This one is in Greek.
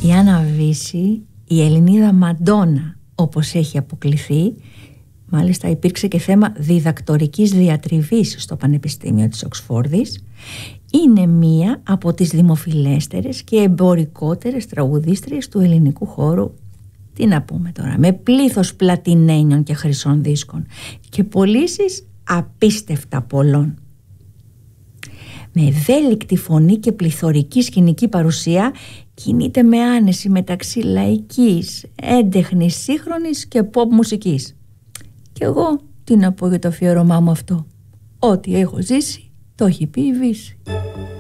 η Άννα Βύση, η Ελληνίδα Μαντόνα όπως έχει αποκλειθεί. Μάλιστα υπήρξε και θέμα διδακτορικής διατριβής στο Πανεπιστήμιο της Οξφόρδης. Είναι μία από τις δημοφιλέστερες και εμπορικότερες τραγουδίστριες του ελληνικού χώρου. Τι να πούμε τώρα, με πλήθος πλατινένιων και χρυσών δίσκων και πωλήσεις απίστευτα πολλών. Με ευέλικτη φωνή και πληθωρική σκηνική παρουσία κινείται με άνεση μεταξύ λαϊκής, έντεχνης, σύγχρονης και pop μουσικής. Και εγώ τι να πω για το αφιέρωμά μου αυτό? Ό,τι έχω ζήσει το έχει πει η Βύση.